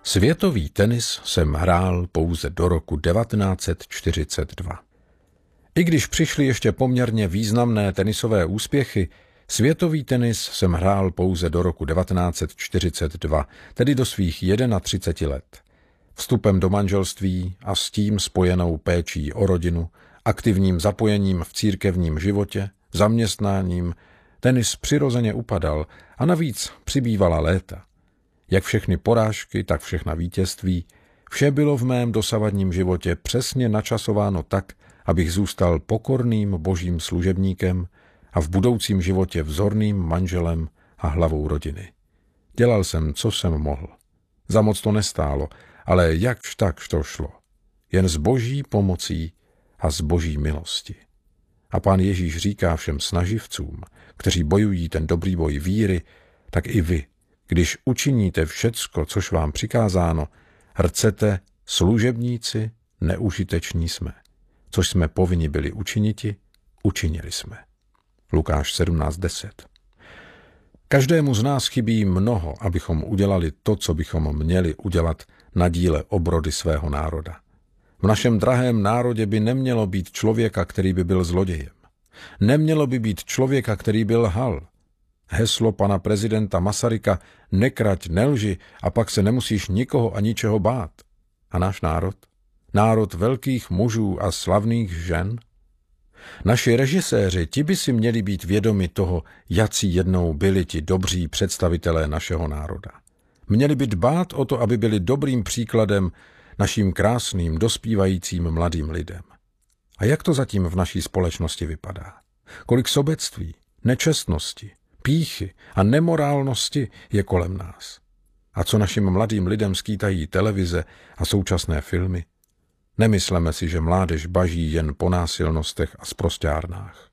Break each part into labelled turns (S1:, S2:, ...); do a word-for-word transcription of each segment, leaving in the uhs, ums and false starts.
S1: Světový tenis jsem hrál pouze do roku devatenáct set čtyřicet dva. I když přišly ještě poměrně významné tenisové úspěchy, světový tenis jsem hrál pouze do roku devatenáct set čtyřicet dva, tedy do svých třiceti jedna let. Vstupem do manželství a s tím spojenou péčí o rodinu, aktivním zapojením v církevním životě, zaměstnáním, tenis přirozeně upadal a navíc přibývala léta. Jak všechny porážky, tak všechna vítězství, vše bylo v mém dosavadním životě přesně načasováno tak, abych zůstal pokorným božím služebníkem a v budoucím životě vzorným manželem a hlavou rodiny. Dělal jsem, co jsem mohl. Za moc to nestálo, ale jakž takž to šlo. Jen s boží pomocí a s boží milosti. A pán Ježíš říká všem snaživcům, kteří bojují ten dobrý boj víry, tak i vy, když učiníte všecko, což vám přikázáno, rcete, služebníci, neužiteční jsme. Což jsme povinni byli učiniti, učinili jsme. Lukáš sedmnáct deset. Každému z nás chybí mnoho, abychom udělali to, co bychom měli udělat na díle obrody svého národa. V našem drahém národě by nemělo být člověka, který by byl zlodějem. Nemělo by být člověka, který by lhal. Heslo pana prezidenta Masaryka nekrať, nelži a pak se nemusíš nikoho a ničeho bát. A náš národ? Národ velkých mužů a slavných žen? Naši režiséři, ti by si měli být vědomi toho, jací jednou byli ti dobří představitelé našeho národa. Měli by dbát o to, aby byli dobrým příkladem našim krásným, dospívajícím mladým lidem. A jak to zatím v naší společnosti vypadá? Kolik sobectví, nečestnosti, pýchy a nemorálnosti je kolem nás? A co našim mladým lidem skýtají televize a současné filmy? Nemysleme si, že mládež baží jen po násilnostech a sprosťárnách.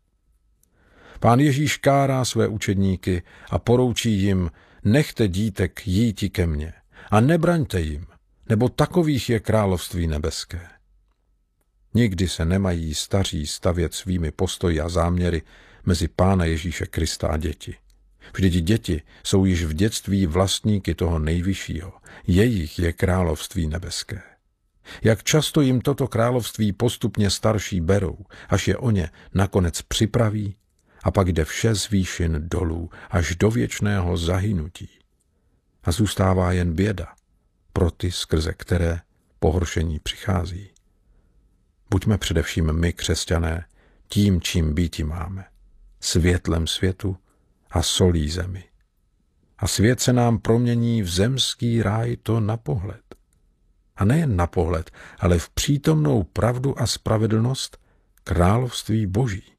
S1: Pán Ježíš kárá své učedníky a poroučí jim, nechte dítek jíti ke mně a nebraňte jim, nebo takových je království nebeské. Nikdy se nemají staří stavět svými postoji a záměry mezi Pána Ježíše Krista a děti. Vždyť děti jsou již v dětství vlastníky toho nejvyššího, jejich je království nebeské. Jak často jim toto království postupně starší berou, až je o ně nakonec připraví, a pak jde vše z výšin dolů až do věčného zahynutí. A zůstává jen běda pro ty, skrze které pohoršení přichází. Buďme především my, křesťané, tím, čím býti máme, světlem světu a solí zemi. A svět se nám promění v zemský ráj to na pohled. A nejen na pohled, ale v přítomnou pravdu a spravedlnost království Boží.